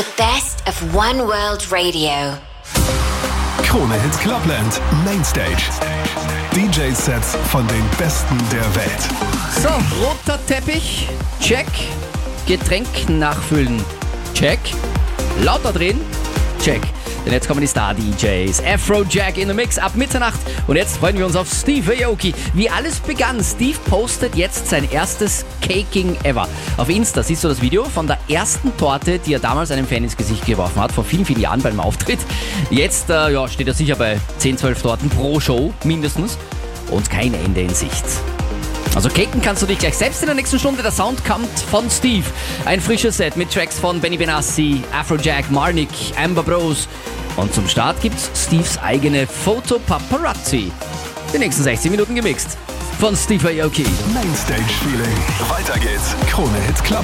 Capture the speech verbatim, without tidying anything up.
The best of One World Radio. Krone Hit Clubland Mainstage. D J-Sets von den Besten der Welt. So, roter Teppich, check. Getränk nachfüllen, check. Lauter drehen, check. Denn jetzt kommen die Star-D Js. Afrojack in the Mix ab Mitternacht. Und jetzt freuen wir uns auf Steve Aoki. Wie alles begann, Steve postet jetzt sein erstes Caking ever. Auf Insta siehst du das Video von der ersten Torte, die er damals einem Fan ins Gesicht geworfen hat, vor vielen, vielen Jahren beim Auftritt. Jetzt äh, ja, steht er sicher bei zehn, zwölf Torten pro Show mindestens. Und kein Ende in Sicht. Also caken kannst du dich gleich selbst in der nächsten Stunde. Der Sound kommt von Steve. Ein frisches Set mit Tracks von Benny Benassi, Afrojack, Marnik, Amber Bros. Und zum Start gibt's Steves eigene Foto Paparazzi. Die nächsten sechzehn Minuten gemixt von Steve Aoki. Mainstage Feeling. Weiter geht's. Krone Hit Club.